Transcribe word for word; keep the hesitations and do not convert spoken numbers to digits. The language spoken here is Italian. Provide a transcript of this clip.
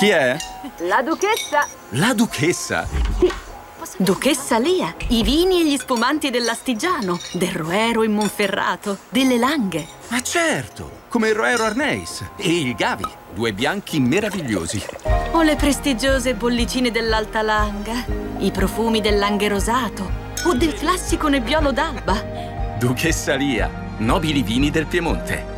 Chi è? La duchessa. La duchessa? Sì. Duchessa Lia, i vini e gli spumanti dell'Astigiano, del Roero in Monferrato, delle Langhe. Ma certo, come il Roero Arneis e il Gavi, due bianchi meravigliosi. O le prestigiose bollicine dell'Alta Langa, i profumi del Langhe rosato o del classico Nebbiolo d'Alba. Duchessa Lia, nobili vini del Piemonte.